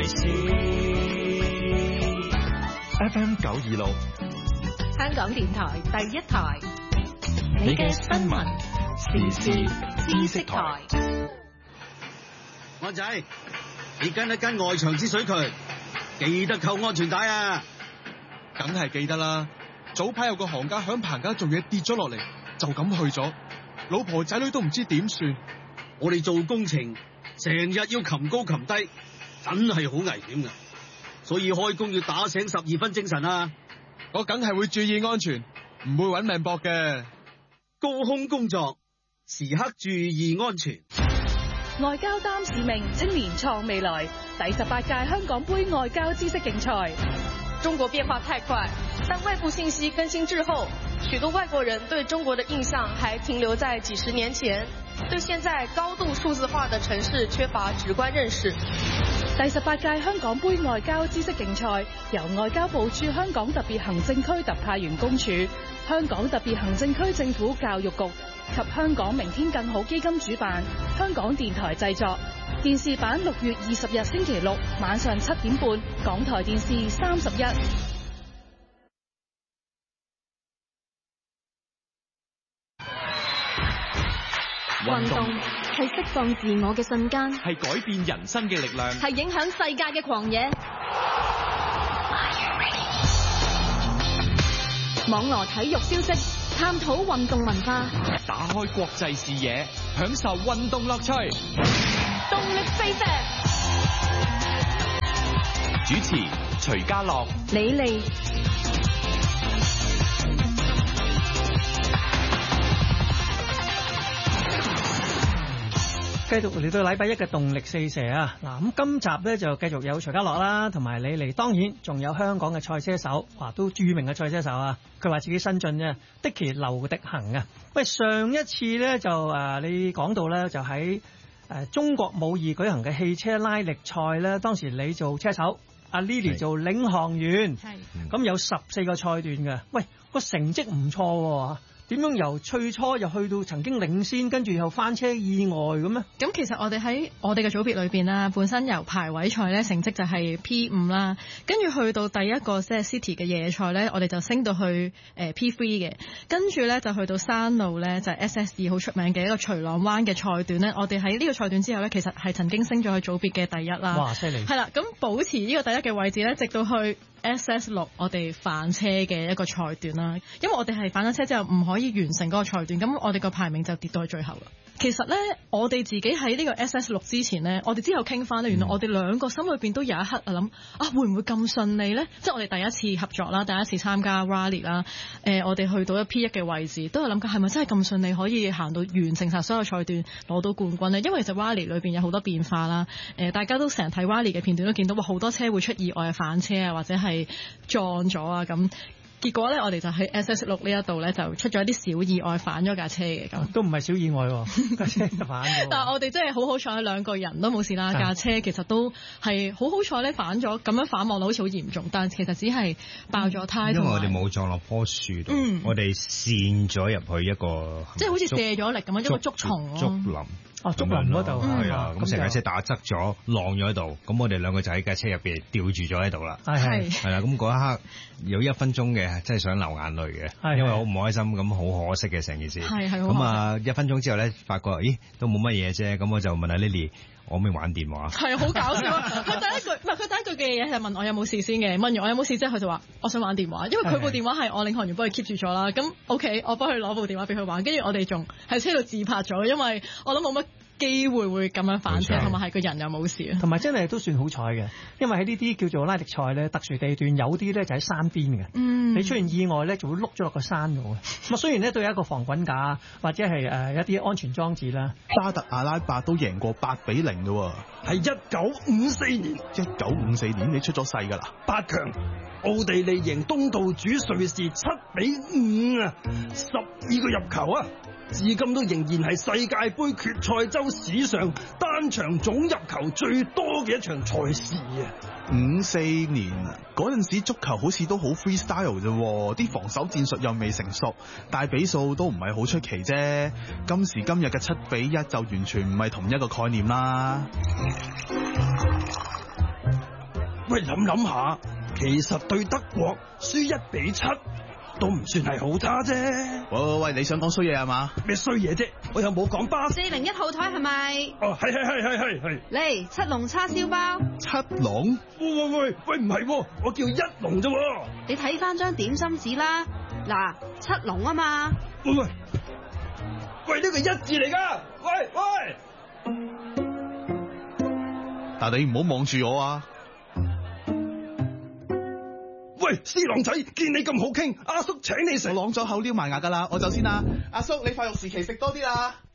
事。FM 926， 香港電台第一台， 你嘅新聞時事知識台。 安仔，你跟一跟外牆之水渠，記得扣安全帶啊！ 梗係記得啦。早排有個行家響棚架做嘢跌咗落嚟，就咁去咗，老婆仔女都唔知點算。 我哋做工程成日要擒高擒低，真係好危險噶，所以開工要打醒12分精神啊！ 我梗係會注意安全，唔會搵命搏嘅。 高空工作，時刻注意安全。 外交擔使命，青年創未來。第18屆香港杯外交知識競賽。 中國變化太快，但外部信息更新滯後，許多外國人對中國的印象還停留在幾十年前，對現在高度數字化的城市缺乏直觀認識。 第18屆香港杯外交知識競賽由外交部駐香港特別行政區特派員公署、香港特別行政區政府教育局及香港明天更好基金主辦，香港電台製作。電視版6月20日星期六晚上7點半，港台電視31。 運動係釋放自我嘅瞬間， 係改變人生嘅力量， 係影響世界嘅狂野。網羅體育消息，探討運動文化， 打開國際視野，享受運動樂趣。 動力飛射， 主持徐家樂、 李莉。 繼續嚟到禮拜一嘅動力四射啊！嗱，咁今集咧就繼續有徐家樂啦，同埋李莉，當然仲有香港嘅賽車手，都著名嘅賽車手啊！佢話自己新晉啫，Dicky 劉迪恒啊！喂，上一次咧就你講到咧就喺中國武義舉行嘅汽車拉力賽咧，當時你做車手，阿 Lily 做領航員，咁有14個賽段嘅，喂，個成績唔錯喎。點樣由最初又去到曾經領先，跟住又翻車意外咁咧？ 咁其實我哋喺我哋嘅組別裏邊啦，本身由排位賽咧成績就係 P5 啦，跟住去到第一個即係 City 嘅夜賽咧，我哋就升到去P3 嘅，跟住咧就去到山路咧就係 SS2 好出名嘅一個徐朗灣嘅賽段咧，我哋喺呢個賽段之後咧，其實係曾經升咗去組別嘅第一啦。 哇，犀利！係啦，咁保持呢個第一嘅位置咧，直到去SS6 我哋反車嘅一個賽段啦，因為我哋係反咗車之後唔可以完成嗰個賽段，咁我哋個排名就跌到去最後啦。其實咧，我哋自己喺呢個 SS6 之前咧，我哋之後傾翻咧，原來我哋兩個心裏邊都有一刻諗會唔會咁順利咧？即係我哋第一次合作啦，第一次參加 Rally 啦，我哋去到一 P1 嘅位置，都係諗緊係咪真係咁順利可以行到完成晒所有賽段攞到冠軍咧？因為其實 Rally 裏邊有好多變化啦，大家都成日睇 Rally 嘅片段都見到好多車會出意外反車啊，或者係撞咗啊咁。結果咧，我哋就喺 SS6 呢一度咧，就出咗一啲小意外，反咗架車嘅咁。 都唔係小意外喎，架車反咗。 但係我哋真係好彩，兩個人都冇事啦。架車其實都係好彩咧，反咗咁樣反望到好似好嚴重，但係其實只係爆咗胎。 因為我哋冇撞落棵樹度，我哋跣咗入去一個， 即係好似卸咗力咁樣，一個竹叢竹林。 竹林嗰度係啊，咁成架車打側咗，晾咗喺度，咁我哋兩個就喺架車入邊吊住咗喺度啦。係啦，咁嗰一刻有1分鐘嘅，真係想流眼淚嘅，因為好唔開心，咁好可惜嘅成件事。咁啊，1分鐘之後咧，發覺咦都冇乜嘢啫，咁我就問下 Lily，我可唔可以玩電話？係好搞笑啊！佢第一句嘅嘢係問我有冇事先嘅，問完我有冇事之後，佢就話我想玩電話，因為佢部電話係我領航員幫佢 keep 住咗啦。咁 OK， 我幫佢攞部電話俾佢玩，跟住我哋仲喺車度自拍咗，因為我諗冇乜機會咁樣反車，同埋係個人又冇事啊。同埋真係都算好彩嘅，因為喺呢啲叫做拉力賽咧，特殊地段有啲咧就喺山邊嘅，你出現意外咧就會碌咗落個山度嘅。咁雖然咧都有一個防滾架或者係一啲安全裝置啦。 沙特阿拉伯都贏過8-0嘅喎， 係1954年。 1954年你出咗世㗎啦 ？8強，奧地利贏東道主瑞士7-5啊，12個入球啊！至今都仍然係世界盃決賽周史上單場總入球最多嘅一場賽事啊 ！54年嗰陣時足球好似都好 freestyle 啫，啲防守戰術又未成熟，大比數都唔係好出奇啫。今時今日嘅7-1就完全唔係同一個概念啦。 喂，諗下，其實對德國輸1-7都唔算係好差啫。 喂，你想講衰嘢係嘛？ 咩衰嘢啫？我又冇講巴士。 401號台係咪？ 哦，係。 嚟7籠叉燒包。 7籠？ 喂，唔係，我叫1籠啫。 你睇翻張點心紙啦，嗱，7籠啊嘛。 喂，呢個1字嚟噶。喂。 但你唔好望住我啊！ 喂，司郎仔，見你咁好傾，阿叔請你食。 我啷咗口撩埋牙噶啦，我走先啦。阿叔，你塊肉時期食多啲啦。